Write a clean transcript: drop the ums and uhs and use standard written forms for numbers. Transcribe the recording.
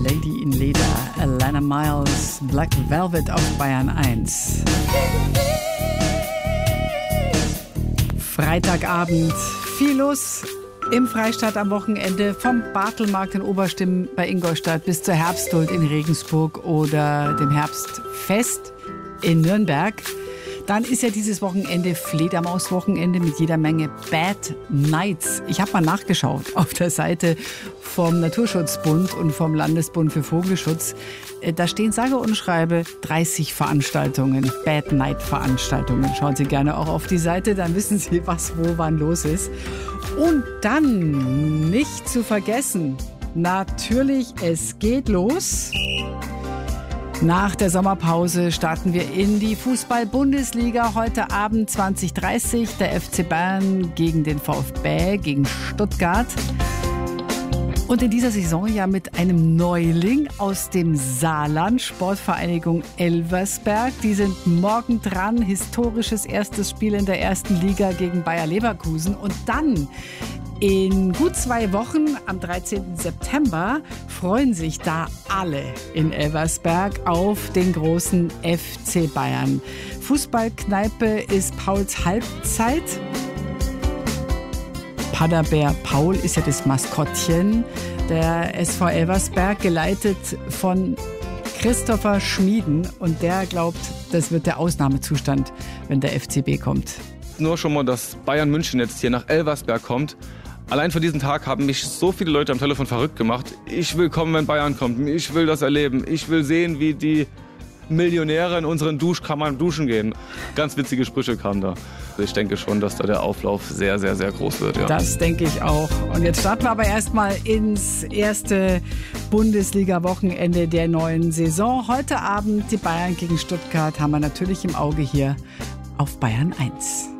Lady in Leder, Alana Miles, Black Velvet auf Bayern 1. Freitagabend, viel los im Freistaat am Wochenende, vom Bartelmarkt in Oberstimm bei Ingolstadt bis zur Herbsthuld in Regensburg oder dem Herbstfest in Nürnberg. Dann ist ja dieses Wochenende Fledermauswochenende mit jeder Menge Bad Nights. Ich habe mal nachgeschaut auf der Seite vom Naturschutzbund und vom Landesbund für Vogelschutz. Da stehen sage und schreibe 30 Veranstaltungen, Bad Night Veranstaltungen. Schauen Sie gerne auch auf die Seite, dann wissen Sie, was wo wann los ist. Und dann nicht zu vergessen, natürlich, es geht los. Nach der Sommerpause starten wir in die Fußball-Bundesliga. Heute Abend 20:30 der FC Bayern gegen den VfB, gegen Stuttgart. Und in dieser Saison ja mit einem Neuling aus dem Saarland, Sportvereinigung Elversberg. Die sind morgen dran, historisches erstes Spiel in der ersten Liga gegen Bayer Leverkusen. Und dann in gut 2 Wochen, am 13. September, freuen sich da alle in Elversberg auf den großen FC Bayern. Fußballkneipe ist Pauls Halbzeit. Paderbär Paul ist ja das Maskottchen der SV Elversberg, geleitet von Christopher Schmieden. Und der glaubt, das wird der Ausnahmezustand, wenn der FCB kommt. Nur schon mal, dass Bayern München jetzt hier nach Elversberg kommt. Allein für diesen Tag haben mich so viele Leute am Telefon verrückt gemacht. Ich will kommen, wenn Bayern kommt. Ich will das erleben. Ich will sehen, wie die Millionäre in unseren Duschkammern duschen gehen. Ganz witzige Sprüche kamen da. Ich denke schon, dass da der Auflauf sehr, sehr, sehr groß wird. Ja. Das denke ich auch. Und jetzt starten wir aber erstmal ins erste Bundesliga-Wochenende der neuen Saison. Heute Abend die Bayern gegen Stuttgart haben wir natürlich im Auge hier auf Bayern 1.